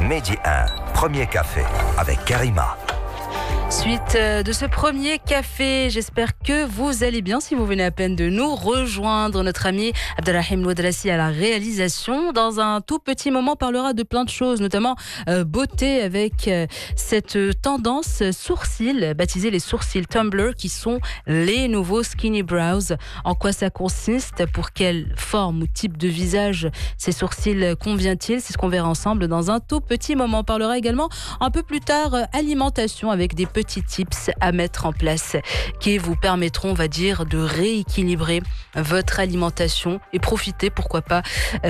Mehdi 1, premier café avec Karima. Suite de ce premier café, j'espère que vous allez bien. Si vous venez à peine de nous rejoindre, notre ami Abdelrahim Louadrassi à la réalisation. Dans un tout petit moment, on parlera de plein de choses, notamment beauté avec cette tendance sourcils, baptisée les sourcils Tumblr, qui sont les nouveaux skinny brows. En quoi ça consiste? Pour quelle forme ou type de visage ces sourcils convient-il? C'est ce qu'on verra ensemble dans un tout petit moment. On parlera également un peu plus tard alimentation avec des petits tips à mettre en place qui vous permettront, on va dire, de rééquilibrer votre alimentation et profiter, pourquoi pas,